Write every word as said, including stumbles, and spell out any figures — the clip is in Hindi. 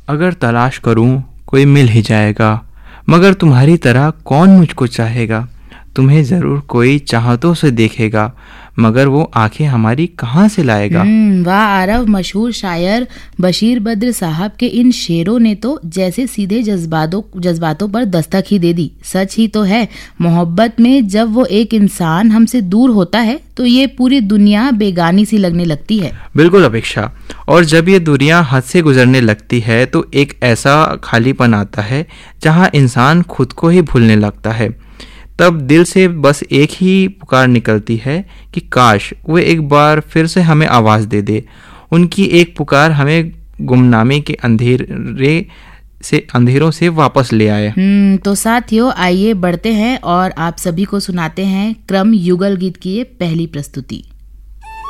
अगर तलाश करूं कोई मिल ही जाएगा, मगर तुम्हारी तरह कौन मुझको चाहेगा। तुम्हें ज़रूर कोई चाहतों से देखेगा, मगर वो आंखें हमारी कहाँ से लाएगा। हम्म वाह आरव, मशहूर शायर बशीर बद्र साहब के इन शेरों ने तो जैसे सीधे जज्बातों जज्बातों पर दस्तक ही दे दी। सच ही तो है, मोहब्बत में जब वो एक इंसान हमसे दूर होता है तो ये पूरी दुनिया बेगानी सी लगने लगती है। बिल्कुल अपेक्षा, और जब ये दुनिया हद से गुजरने लगती है तो एक ऐसा खालीपन आता है जहाँ इंसान खुद को ही भूलने लगता है। तब दिल से बस एक ही पुकार निकलती है कि काश वो एक बार फिर से हमें आवाज़ दे दे। उनकी एक पुकार हमें गुमनामी के अंधेरे से अंधेरों से वापस ले आए। हम्म तो साथियों, आइए बढ़ते हैं और आप सभी को सुनाते हैं क्रम युगल गीत की ये पहली प्रस्तुति।